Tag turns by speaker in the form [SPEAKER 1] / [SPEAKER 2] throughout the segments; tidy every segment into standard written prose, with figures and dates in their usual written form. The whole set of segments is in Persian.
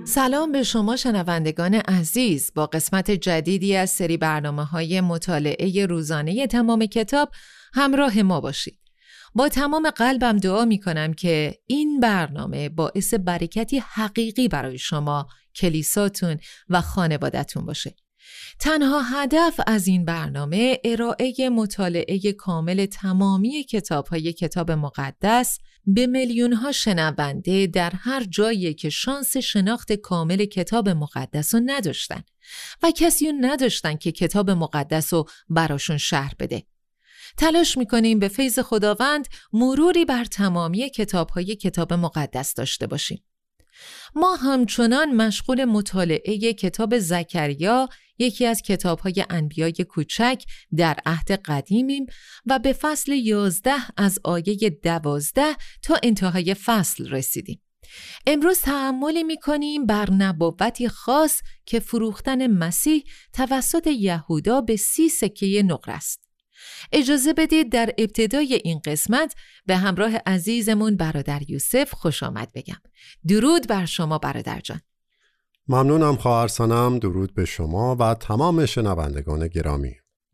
[SPEAKER 1] سلام به شما شنوندگان عزیز. با قسمت جدیدی از سری برنامه‌های مطالعه روزانه تمام کتاب همراه ما باشید. با تمام قلبم دعا می‌کنم که این برنامه باعث برکتی حقیقی برای شما، کلیساتون و خانواده‌تون باشه. تنها هدف از این برنامه ارائه مطالعه کامل تمامی کتاب‌های کتاب مقدس به میلیون‌ها شنونده در هر جایی که شانس شناخت کامل کتاب مقدس رو نداشتن و کسی رو نداشتن که کتاب مقدس رو براشون شرح بده. تلاش می‌کنیم به فیض خداوند مروری بر تمامی کتاب‌های کتاب مقدس داشته باشیم. ما همچنان مشغول مطالعه کتاب زکریا، یکی از کتاب‌های انبیای کوچک در عهد قدیمیم و به فصل 11 از آیه 12 تا انتهای فصل رسیدیم. امروز تأملی می‌کنیم بر نبوتی خاص که فروختن مسیح توسط یهودا به 30 سکه نقره است. اجازه بدید در ابتدای این قسمت به همراه عزیزمون برادر یوسف خوش آمد بگم. درود بر شما برادر جان.
[SPEAKER 2] ممنونم خواهر سنم. درود به شما و تمام شنوندگان گرامی.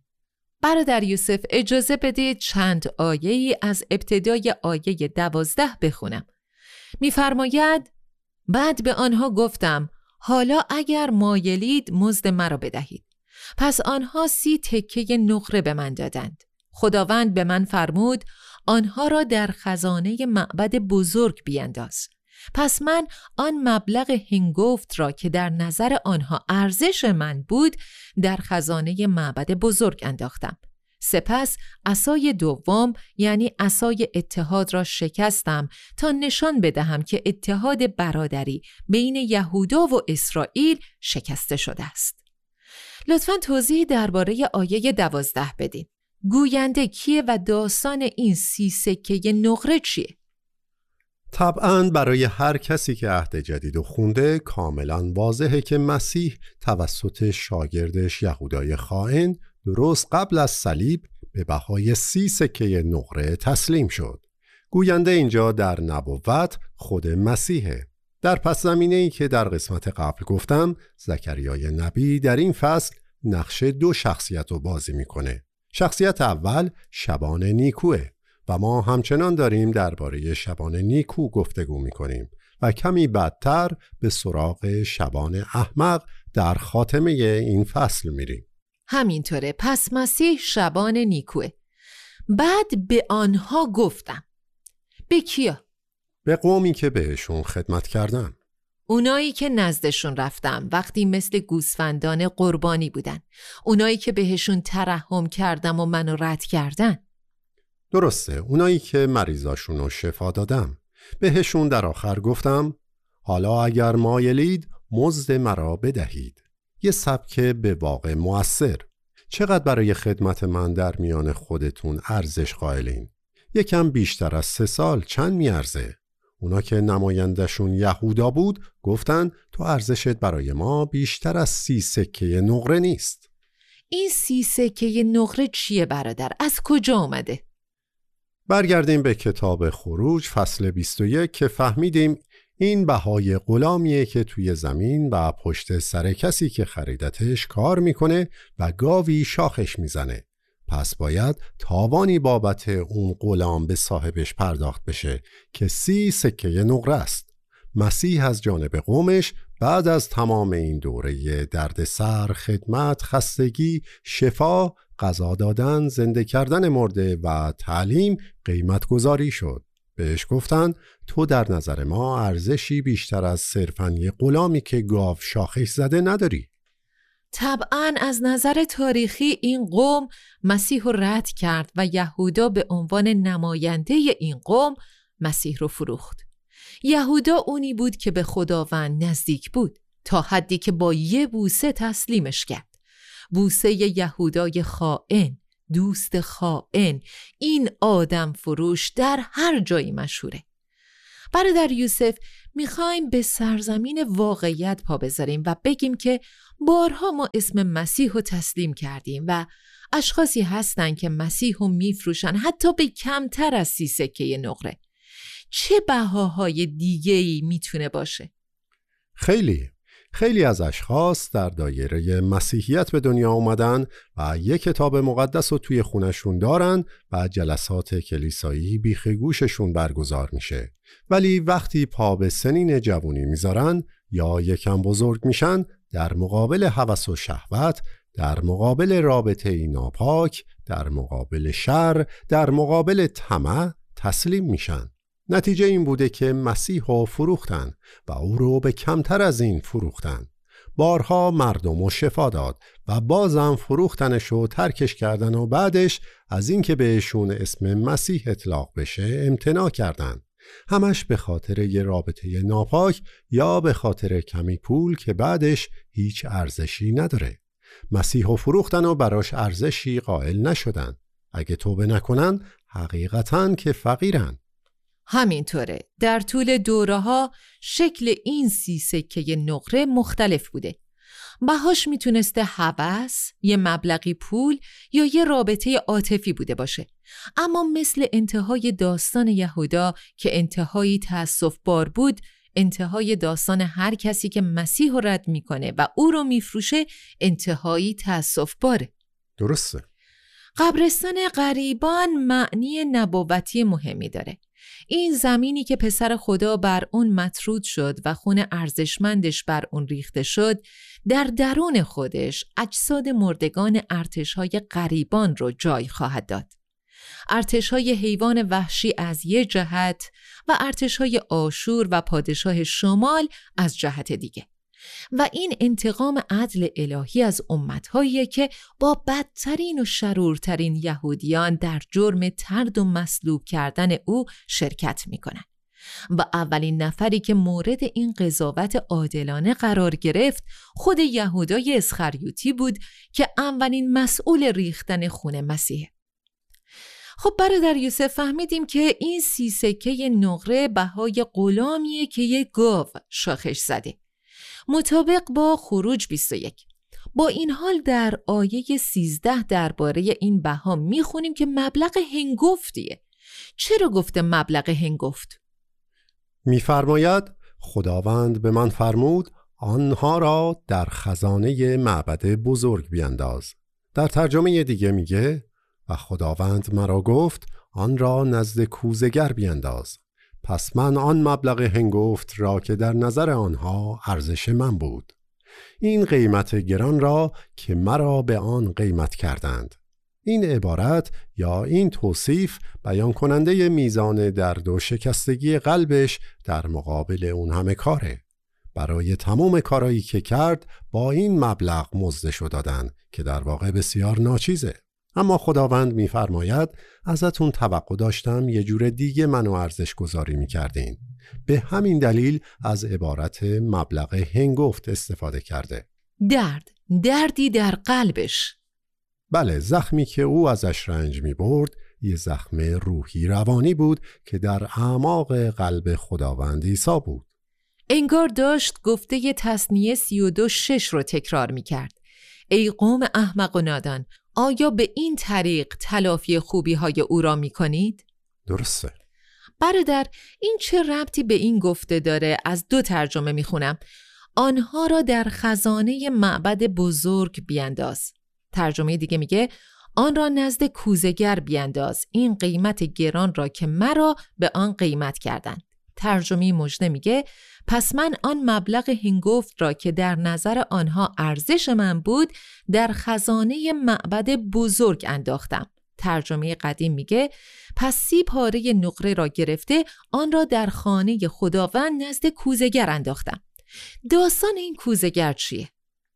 [SPEAKER 1] برادر یوسف اجازه بدید چند آیه‌ای از ابتدای آیه 12 بخونم. می‌فرماید: بعد به آنها گفتم حالا اگر مایلید مزد مرا بدهید. پس آنها 30 تکه نقره به من دادند. خداوند به من فرمود آنها را در خزانه معبد بزرگ بینداز. پس من آن مبلغ هنگفت را که در نظر آنها ارزش من بود در خزانه معبد بزرگ انداختم. سپس عصای دوم یعنی عصای اتحاد را شکستم تا نشان بدهم که اتحاد برادری بین یهودا و اسرائیل شکسته شده است. لطفاً توضیح درباره آیه 12 بدین. گوینده کیه و داستان این 30 سکه نقره چیه؟
[SPEAKER 2] طبعاً برای هر کسی که عهد جدید خونده کاملاً واضحه که مسیح توسط شاگردش یهودای خائن درست قبل از صلیب به بهای 30 سکه نقره تسلیم شد. گوینده اینجا در نبوت خود مسیحه. در پس زمینه‌ای که در قسمت قبل گفتم، زکریای نبی در این فصل نقش 2 شخصیت رو بازی میکنه. شخصیت اول شبان نیکوه و ما همچنان داریم درباره شبان نیکو گفتگو میکنیم و کمی بعدتر به سراغ شبان احمق در خاتمه این فصل میریم.
[SPEAKER 1] همینطوره. پس مسیح شبان نیکوه. بعد به آنها گفتم. به کیا؟
[SPEAKER 2] به قومی که بهشون خدمت کردم.
[SPEAKER 1] اونایی که نزدشون رفتم وقتی مثل گوسفندان قربانی بودن. اونایی که بهشون ترحم کردم و منو رد کردن.
[SPEAKER 2] درسته. اونایی که مریضاشون رو شفا دادم. بهشون در آخر گفتم حالا اگر مایلید مزد مرا بدهید. یه سبک به واقع مؤثر. چقدر برای خدمت من در میان خودتون ارزش قائلین؟ یکم بیشتر از 3 سال چند میارزه؟ اونا که نمایندشون یهودا بود گفتن تو ارزشت برای ما بیشتر از 30 سکه نقره نیست.
[SPEAKER 1] این 30 سکه نقره چیه برادر؟ از کجا آمده؟
[SPEAKER 2] برگردیم به کتاب خروج فصل 21 که فهمیدیم این بهای غلامیه که توی زمین و پشت سر کسی که خریدتش کار میکنه و گاوی شاخش میزنه. پس باید تاوانی بابت اون غلام به صاحبش پرداخت بشه که 30 سکه نقره است. مسیح از جانب قومش بعد از تمام این دوره دردسر، خدمت، خستگی، شفا، غذا دادن، زنده کردن مرده و تعلیم قیمت گذاری شد. بهش گفتن تو در نظر ما ارزشی بیشتر از صرفاً یه غلامی که گاو شاخش زده نداری.
[SPEAKER 1] طبعاً از نظر تاریخی این قوم مسیح رو رد کرد و یهودا به عنوان نماینده این قوم مسیح رو فروخت. یهودا اونی بود که به خداوند نزدیک بود تا حدی که با یه بوسه تسلیمش کرد. بوسه یهودای خائن، دوست خائن. این آدم فروش در هر جایی مشهوره. برادر یوسف، میخوایم به سرزمین واقعیت پا بذاریم و بگیم که بارها ما اسم مسیح رو تسلیم کردیم و اشخاصی هستن که مسیح رو میفروشن حتی به کمتر از 30 سکه نقره. چه بهاهای دیگه‌ای میتونه باشه؟
[SPEAKER 2] خیلی از اشخاص در دایره مسیحیت به دنیا اومدن و یک کتاب مقدس رو توی خونشون دارن و جلسات کلیسایی بیخ گوششون برگزار میشه. ولی وقتی پا به سنین جوانی میذارن یا یکم بزرگ میشن، در مقابل هوس و شهوت، در مقابل رابطه ناپاک، در مقابل شر، در مقابل طمع تسلیم میشن. نتیجه این بوده که مسیح رو فروختن و او رو به کمتر از این فروختن. بارها مردم رو شفا داد و بازم فروختنش رو ترکش کردن و بعدش از این که بهشون اسم مسیح اطلاق بشه امتناع کردن. همش به خاطر یه رابطه ناپاک یا به خاطر کمی پول که بعدش هیچ ارزشی نداره. مسیح رو فروختن و براش ارزشی قائل نشدن. اگه توبه نکنن حقیقتاً که فقیرن.
[SPEAKER 1] همینطوره. در طول دوره‌ها شکل این 30 سکه نقره مختلف بوده. بهاش میتونسته هوس، یه مبلغی پول یا یه رابطه عاطفی بوده باشه. اما مثل انتهای داستان یهودا که انتهایی تأسف‌بار بود، انتهای داستان هر کسی که مسیح رو رد میکنه و او رو میفروشه انتهایی تأسف‌باره.
[SPEAKER 2] درسته.
[SPEAKER 1] قبرستان غریبان معنی نبوتی مهمی داره. این زمینی که پسر خدا بر اون مطرود شد و خون ارزشمندش بر اون ریخته شد، در درون خودش اجساد مردگان ارتش‌های غریبان رو جای خواهد داد. ارتش‌های حیوان وحشی از یه جهت و ارتش‌های آشور و پادشاه شمال از جهت دیگه. و این انتقام عدل الهی از امت‌هایی که با بدترین و شرورترین یهودیان در جرم طرد و مصلوب کردن او شرکت می‌کنند. و اولین نفری که مورد این قضاوت عادلانه قرار گرفت خود یهودای اسخریوطی بود که اولین مسئول ریختن خون مسیح. خب برادر یوسف، فهمیدیم که این 30 سکه نقره بهای غلامیه که یک گاو شاخش زده، مطابق با خروج 21. با این حال در آیه 13 درباره این بها میخونیم که مبلغ هنگفتیه. چرا گفته مبلغ هنگفت؟
[SPEAKER 2] میفرماید خداوند به من فرمود آنها را در خزانه معبد بزرگ بینداز. در ترجمه دیگه میگه و خداوند مرا گفت آن را نزد کوزگر بینداز. پس من آن مبلغ هنگفت را که در نظر آنها ارزش من بود، این قیمت گران را که مرا به آن قیمت کردند. این عبارت یا این توصیف بیان کننده میزان درد و شکستگی قلبش در مقابل اون همه کاره. برای تمام کارایی که کرد با این مبلغ مزدش دادن که در واقع بسیار ناچیزه. اما خداوند می‌فرماید ازتون توقع داشتم یه جور دیگه منو ارزش گذاری می‌کردین. به همین دلیل از عبارت مبلغ هنگفت استفاده کرده.
[SPEAKER 1] دردی در قلبش.
[SPEAKER 2] بله، زخمی که او ازش رنج می‌برد یه زخم روحی روانی بود که در اعماق قلب خداوند عیسی بود.
[SPEAKER 1] انگار داشت گفته تثنیه 32:6 رو تکرار می‌کرد. ای قوم احمق و نادان، آیا به این طریق تلافی خوبی‌های او را می‌کنید؟
[SPEAKER 2] درسته.
[SPEAKER 1] برادر، این چه ربطی به این گفته داره؟ از 2 ترجمه می‌خونم. آنها را در خزانه معبد بزرگ بینداز. ترجمه دیگه میگه آن را نزد کوزگر بینداز، این قیمت گران را که مرا به آن قیمت کردند. ترجمه مژده میگه پس من آن مبلغ هنگفت را که در نظر آنها ارزش من بود در خزانه معبد بزرگ انداختم. ترجمه قدیم میگه پس 30 پاره نقره را گرفته آن را در خانه خداوند نزد کوزگر انداختم. داستان این کوزگر چیه؟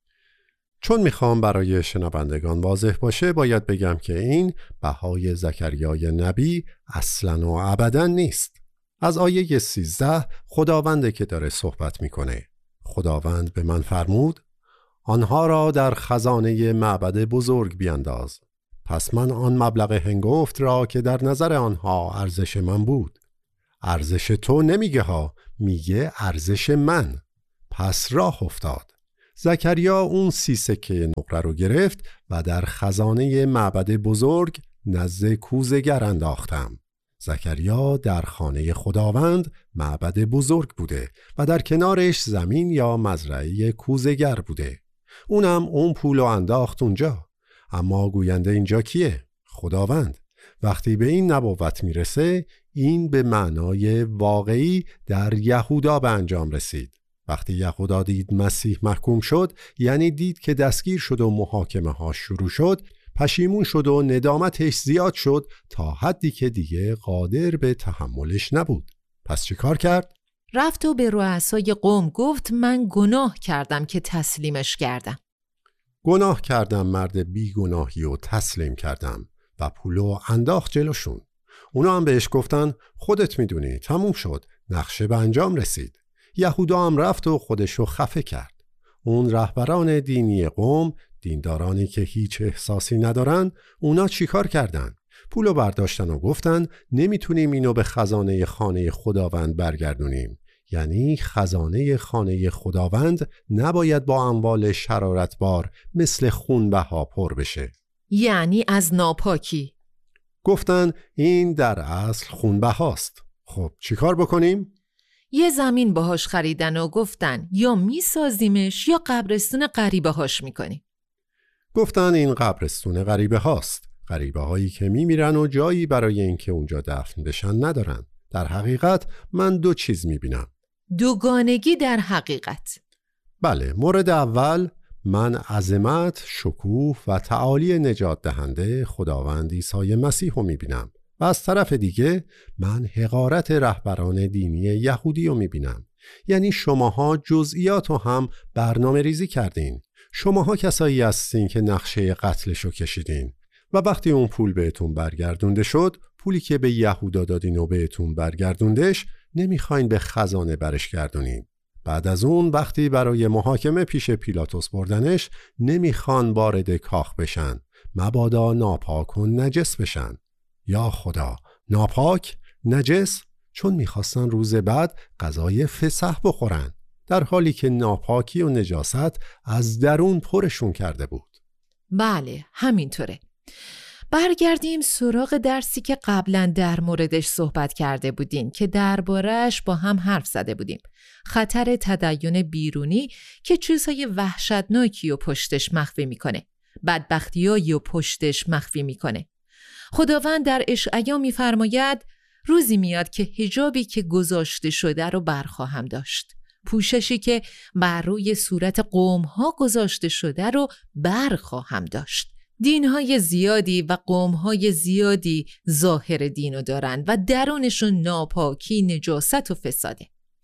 [SPEAKER 2] چون میخوام برای شنوندگان واضح باشه باید بگم که این بهای زکریای نبی اصلاً و ابداً نیست. از آیه 13 خداونده که داره صحبت میکنه. خداوند به من فرمود آنها را در خزانه معبد بزرگ بینداز. پس من آن مبلغ هنگفت را که در نظر آنها ارزش من بود. ارزش تو نمیگه ها، میگه ارزش من. پس راه افتاد. زکریا اون 30 سکه نقره رو گرفت و در خزانه معبد بزرگ نزد کوزگر انداختم. زکریا در خانه خداوند معبد بزرگ بوده و در کنارش زمین یا مزرعه کوزه‌گر بوده. اونم اون پولو انداخت اونجا. اما گوینده اینجا کیه؟ خداوند. وقتی به این نبوت میرسه، این به معنای واقعی در یهودا به انجام رسید. وقتی یهودا دید مسیح محکوم شد، یعنی دید که دستگیر شد و محاکمه ها شروع شد، پشیمون شد و ندامتش زیاد شد تا حدی که دیگه قادر به تحملش نبود. پس چی کار کرد؟
[SPEAKER 1] رفت و به رؤسای قوم گفت من گناه کردم که تسلیمش کردم.
[SPEAKER 2] گناه کردم، مرد بی گناهی و تسلیم کردم و پولو انداخت جلوشون. اونا هم بهش گفتن خودت میدونی، تموم شد، نقشه به انجام رسید. یهودا هم رفت و خودشو خفه کرد. اون رهبران دینی قوم، دیندارانی که هیچ احساسی ندارن، اونا چیکار کردن؟ پولو برداشتن و گفتن نمیتونیم اینو به خزانه خانه خداوند برگردونیم. یعنی خزانه خانه خداوند نباید با اموال شرارتبار مثل خونبها پر بشه.
[SPEAKER 1] یعنی از ناپاکی.
[SPEAKER 2] گفتن این در اصل خونبهاست. خب چیکار بکنیم؟
[SPEAKER 1] یه زمین باهاش خریدن و گفتن یا میسازیمش یا قبرستون غریبه هاش میکنیم.
[SPEAKER 2] گفتن این قبرستون غریبه هاست. غریبه هایی که میمیرن و جایی برای اینکه اونجا دفن بشن ندارن. در حقیقت من دو چیز میبینم.
[SPEAKER 1] دوگانگی در حقیقت.
[SPEAKER 2] بله، مورد اول من عظمت، شکوه و تعالی نجات دهنده خداوند عیسی مسیح رو میبینم و از طرف دیگه من حقارت رهبران دینی یهودی رو میبینم. یعنی شماها جزئیات رو هم برنامه ریزی کردین. شماها کسایی هستین که نقشه قتلش رو کشیدین و وقتی اون پول بهتون برگردونده شد، پولی که به یهودا دادین و بهتون برگردوندش، نمیخواین به خزانه برش گردونین. بعد از اون وقتی برای محاکمه پیش پیلاتوس بردنش، نمیخوان وارد کاخ بشن، مبادا ناپاک و نجس بشن. یا خدا، ناپاک، نجس، چون میخواستن روز بعد غذای فسح بخورن، در حالی که ناپاکی و نجاست از درون پرشون کرده بود.
[SPEAKER 1] بله، همینطوره. برگردیم سراغ درسی که قبلا در موردش صحبت کرده بودیم که درباره‌اش با هم حرف زده بودیم. خطر تدین بیرونی که چیزهای وحشتناکی و پشتش مخفی میکنه. بدبختیایی و پشتش مخفی میکنه. خداوند در اشعیا میفرماید روزی میاد که حجابی که گذاشته شده رو برخواهم داشت. پوششی که بر روی صورت قوم‌ها گذاشته شده رو برخواهم داشت. دین‌های زیادی و قوم‌های زیادی ظاهر دینو دارن و درونشون ناپاکی، نجاست و فساده.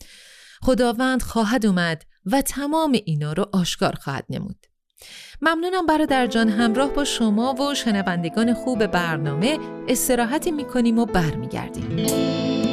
[SPEAKER 1] خداوند خواهد اومد و تمام اینا رو آشکار خواهد نمود. ممنونم برادر جان، همراه با شما و شنوندگان خوب برنامه استراحتی می‌کنیم و برمیگردیم.